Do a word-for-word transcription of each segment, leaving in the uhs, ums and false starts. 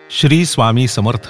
श्री स्वामी समर्थ.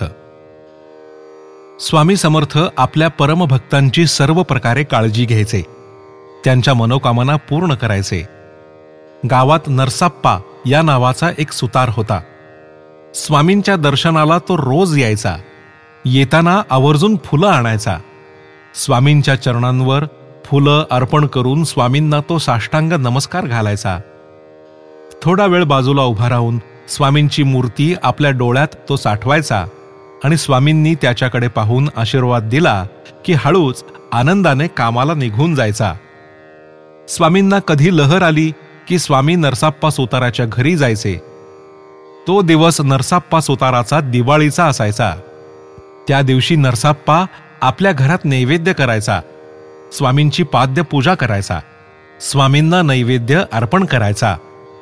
स्वामी समर्थ आपल्या परमभक्तांची सर्व प्रकारे काळजी घ्यायचे, त्यांच्या मनोकामना पूर्ण करायचे. गावात नरसाप्पा या नावाचा एक सुतार होता. स्वामींच्या दर्शनाला तो रोज यायचा. येताना आवर्जून फुलं आणायचा. स्वामींच्या चरणांवर फुलं अर्पण करून स्वामींना तो साष्टांग नमस्कार घालायचा. थोडा वेळ बाजूला उभा राहून स्वामींची मूर्ती आपल्या डोळ्यात तो साठवायचा आणि स्वामींनी त्याच्याकडे पाहून आशीर्वाद दिला की हळूच आनंदाने कामाला निघून जायचा. स्वामींना कधी लहर आली की स्वामी नरसाप्पा सुताराच्या घरी जायचे. तो दिवस नरसाप्पा सुताराचा दिवाळीचा असायचा. त्या दिवशी नरसाप्पा आपल्या घरात नैवेद्य करायचा, स्वामींची पाद्य पूजा करायचा, स्वामींना नैवेद्य अर्पण करायचा.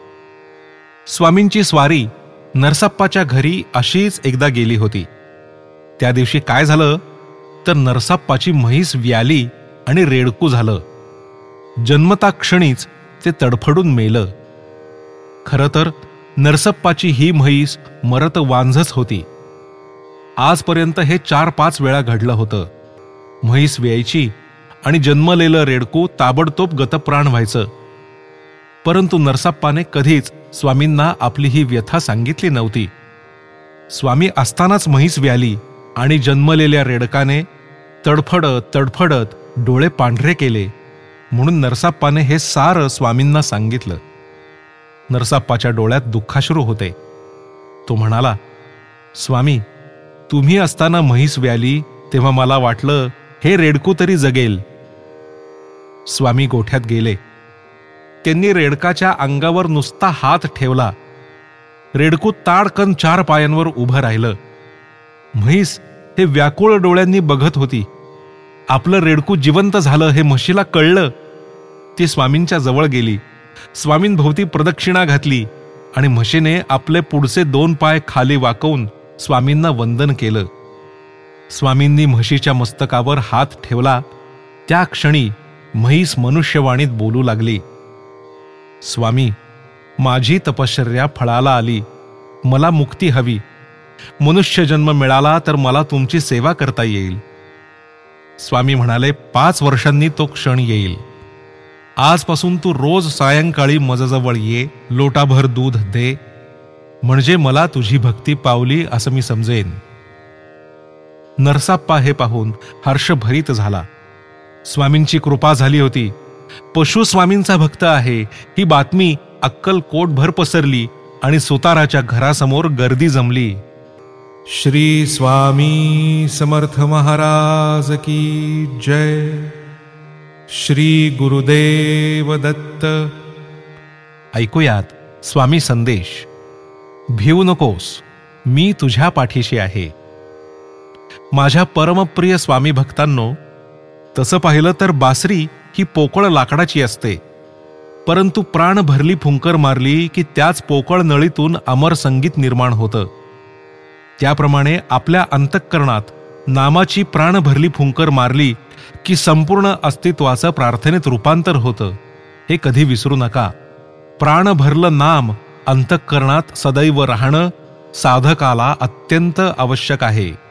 स्वामींची स्वारी नरसाप्पाच्या घरी अशीच एकदा गेली होती. त्या दिवशी काय झालं तर नरसाप्पाची म्हैस व्याली आणि रेडकू झालं. जन्मता क्षणीच ते तडफडून मेलं. खरं तर नरसप्पाची ही म्हैस मरत वांझच होती. आजपर्यंत हे चार पाच वेळा घडलं होतं. म्हैस व्यायची आणि जन्मलेलं रेडकू ताबडतोब गतप्राण व्हायचं. परंतु नरसाप्पाने कधीच स्वामींना आपली ही व्यथा सांगितली नव्हती. स्वामी असतानाच म्हैस व्याली आणि जन्मलेल्या रेडकाने तडफडत तडफडत डोळे पांढरे केले, म्हणून नरसाप्पाने हे सारं स्वामींना सांगितलं. नरसाप्पाच्या डोळ्यात दुःखाश्रू होते. तो म्हणाला, स्वामी, तुम्ही असताना म्हैस व्याली तेव्हा मला वाटलं हे रेडकू तरी जगेल. स्वामी गोठ्यात गेले. त्यांनी रेडकाच्या अंगावर नुसता हात ठेवला. रेडकू ताडकन चार पायांवर उभं राहिलं. म्हैस हे व्याकुळ डोळ्यांनी बघत होती. आपलं रेडकू जिवंत झालं हे म्हशीला कळलं. ती स्वामींच्या जवळ गेली, स्वामींभोवती प्रदक्षिणा घातली आणि म्हशीने आपले पुढचे दोन पाय खाली वाकवून स्वामींना वंदन केलं. स्वामींनी म्हशीच्या मस्तकावर हात ठेवला. त्या क्षणी म्हैस मनुष्यवाणीत बोलू लागली, स्वामी, माझी तपश्चर्या फळाला आली. मला मुक्ती हवी. मनुष्य जन्म मिळाला तर मला तुमची सेवा करता येईल. स्वामी म्हणाले, पाच वर्षांनी तो क्षण येईल. आजपासून तू रोज सायंकाळी माझ्याजवळ ये, लोटाभर दूध दे, म्हणजे मला तुझी भक्ती पावली असं मी समजेन. नरसाप्पा हे पाहून हर्षभरीत झाला. स्वामींची कृपा झाली होती. पशु स्वामींचा भक्त आहे ही बातमी अक्कलकोटभर पसरली आणि सुताराच्या घरासमोर गर्दी जमली. श्री स्वामी समर्थ महाराज की जय. श्री गुरुदेव दत्त. ऐकूयात स्वामी संदेश. भिवू नकोस, मी तुझ्या पाठीशी आहे. माझ्या परमप्रिय स्वामी भक्तांनो, तसं पाहिलं तर बासरी ही पोकळ लाकडाची असते, परंतु प्राण भरली फुंकर मारली की त्याच पोकळ नळीतून अमर संगीत निर्माण होतं. त्याप्रमाणे आपल्या अंतःकरणात नामाची प्राण भरली फुंकर मारली की संपूर्ण अस्तित्वाचं प्रार्थनेत रूपांतर होतं. हे कधी विसरू नका. प्राण भरलं नाम अंतःकरणात सदैव राहणं साधकाला अत्यंत आवश्यक आहे.